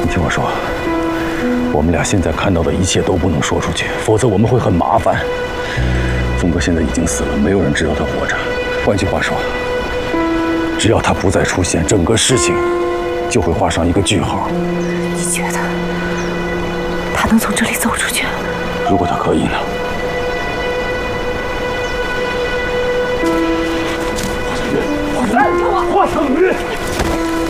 听我说，我们俩现在看到的一切都不能说出去，否则我们会很麻烦。峰哥现在已经死了，没有人知道他活着。换句话说，只要他不再出现，整个事情就会画上一个句号。 你觉得他能从这里走出去？ 如果他可以呢？华晨宇，华晨宇！